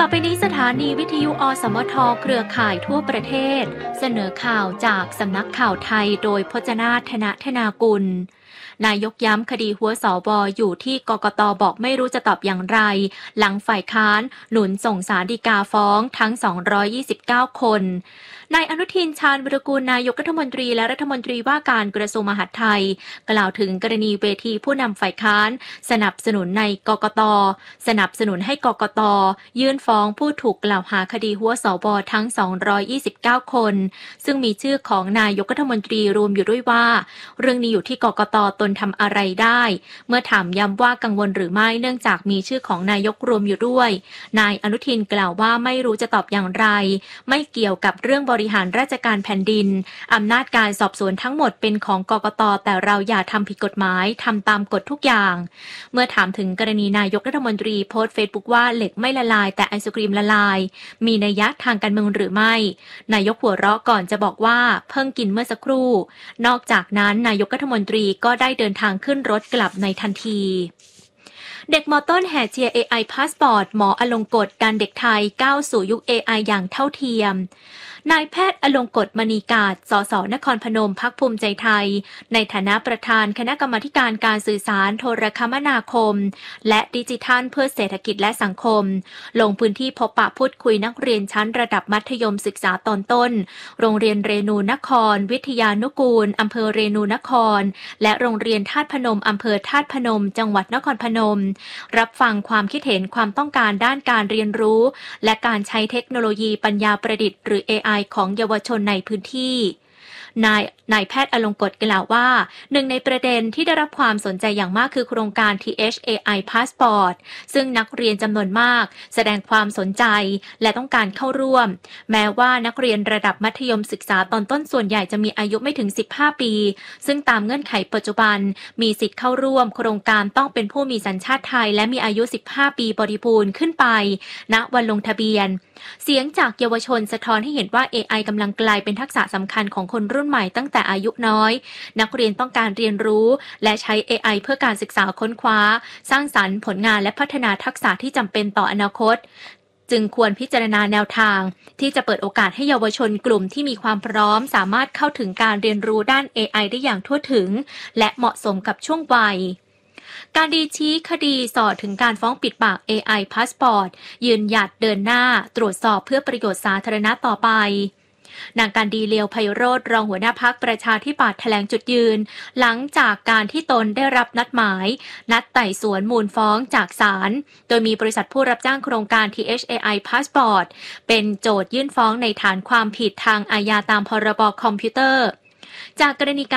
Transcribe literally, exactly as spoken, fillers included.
ต่อไปนี้สถานีวิทยุอสมทเครือข่ายทั่วประเทศเสนอข่าวจากสำนักข่าวไทยโดยพจนาถ ธนธนากุลนายกย้ำคดีหัวสวอยู่ที่กกต.บอกไม่รู้จะตอบอย่างไรหลังฝ่ายค้านหนุนส่งศาลฎีกาฟ้องทั้งสองร้อยยี่สิบเก้าคนนายอนุทินชาญวิรากูลนายกรัฐมนตรีและรัฐมนตรีว่าการกระทรวงมหาดไทยกล่าวถึงกรณีเวทีผู้นำฝ่ายค้านสนับสนุนในกกต.สนับสนุนให้กกต.ยื่นฟ้องผู้ถูกกล่าวหาคดีหัวสวทั้งสองร้อยยี่สิบเก้าคนซึ่งมีชื่อของนายกรัฐมนตรีรวมอยู่ด้วยว่าเรื่องนี้อยู่ที่กกต.ตนทำอะไรได้เมื่อถามย้ำว่ากังวลหรือไม่เนื่องจากมีชื่อของนายกรวมอยู่ด้วยนายอนุทินกล่าวว่าไม่รู้จะตอบอย่างไรไม่เกี่ยวกับเรื่องบริหารราชการแผ่นดินอำนาจการสอบสวนทั้งหมดเป็นของกกต.แต่เราอย่าทำผิดกฎหมายทำตามกฎทุกอย่างเมื่อถามถึงกรณีนายกรัฐมนตรีโพสต์เฟซบุ๊กว่าเหล็กไม่ละลายแต่ไอศกรีมละลายมีนัยยะทางการเมืองหรือไม่นายกหัวเราะก่อนจะบอกว่าเพิ่งกินเมื่อสักครู่นอกจากนั้นนายกรัฐมนตรีก็ได้เดินทางขึ้นรถกลับในทันทีเด็กม.ต้นแห่เชียร์ เอ ไอ Passport หมออลงกฎการเด็กไทยก้าวสู่ยุค เอ ไอ อย่างเท่าเทียมนายแพทย์อลงกฎมณีกาจ สส นครพนมพรรคภูมิใจไทยในฐานะประธานคณะกรรมาธิการการสื่อสารโทรคมนาคมและดิจิทัลเพื่อเศรษฐกิจและสังคมลงพื้นที่พบปะพูดคุยนักเรียนชั้นระดับมัธยมศึกษาตอนต้นโรงเรียนเรนูนครวิทยานุกูลอำเภอเรนูนครและโรงเรียนธาตุพนมอำเภอธาตุพนมจังหวัดนครพนมรับฟังความคิดเห็นความต้องการด้านการเรียนรู้และการใช้เทคโนโลยีปัญญาประดิษฐ์หรือ เอ ไอ ของเยาวชนในพื้นที่นายนายแพทย์อลงกฎกล่าวว่าหนึ่งในประเด็นที่ได้รับความสนใจอย่างมากคือโครงการ ที เอช เอ ไอ Passport ซึ่งนักเรียนจำนวนมากแสดงความสนใจและต้องการเข้าร่วมแม้ว่านักเรียนระดับมัธยมศึกษาตอนต้นส่วนใหญ่จะมีอายุไม่ถึงสิบห้าปีซึ่งตามเงื่อนไขปัจจุบันมีสิทธิ์เข้าร่วมโครงการต้องเป็นผู้มีสัญชาติไทยและมีอายุสิบห้าปีบริบูรณ์ขึ้นไปณวันลงทะเบียนเสียงจากเยาวชนสะท้อนให้เห็นว่า เอ ไอ กำลังกลายเป็นทักษะสำคัญของคนรุ่นใหม่ตั้งแต่อายุน้อยนักเรียนต้องการเรียนรู้และใช้ เอ ไอ เพื่อการศึกษาค้นคว้าสร้างสรรค์ผลงานและพัฒนาทักษะที่จำเป็นต่ออนาคตจึงควรพิจารณาแนวทางที่จะเปิดโอกาสให้เยาวชนกลุ่มที่มีความพร้อมสามารถเข้าถึงการเรียนรู้ด้าน เอ ไอ ได้อย่างทั่วถึงและเหมาะสมกับช่วงวัยการดีชี้คดีส่อถึงการฟ้องปิดปาก เอ ไอ Passport ยืนหยัดเดินหน้าตรวจสอบเพื่อประโยชน์สาธารณะต่อไปนางการดีเลียวไพโรจน์รองหัวหน้าพรรคประชาธิปัตย์แถลงจุดยืนหลังจากการที่ตนได้รับนัดหมายนัดไต่สวนมูลฟ้องจากศาลโดยมีบริษัทผู้รับจ้างโครงการ ที เอช เอ ไอ Passport เป็นโจทยื่นฟ้องในฐานความผิดทางอาญาตามพรบคอมพิวเตอร์จากกรณี